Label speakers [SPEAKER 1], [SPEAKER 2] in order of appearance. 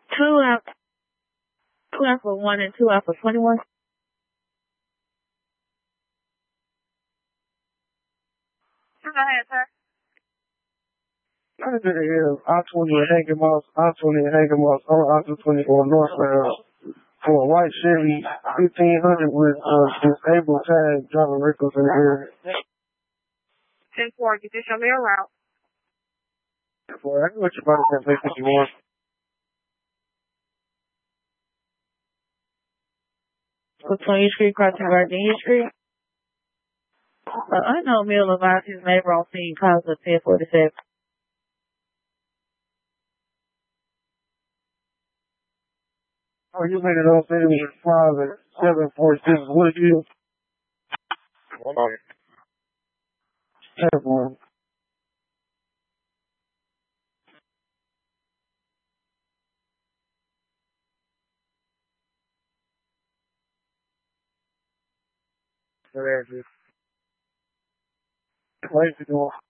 [SPEAKER 1] Two after 1 and 2 after 21. Go ahead, sir.
[SPEAKER 2] I think it is I-20 and Hagen Moss, I-20 and Hagen Moss, on I-220 or northbound for a white Chevy 1500 with disabled tag driving reckless in the area.
[SPEAKER 1] 10-4, get this show me a route.
[SPEAKER 2] Boy, I know what your body can take if you want.
[SPEAKER 1] What's on your street, crossing Virginia Street? I know Mill advised his neighbor on scene cause of 1047.
[SPEAKER 2] Oh, you made it on city with 5 and 746. What did you? Hold on. Terrible. Where is it? What is it doing?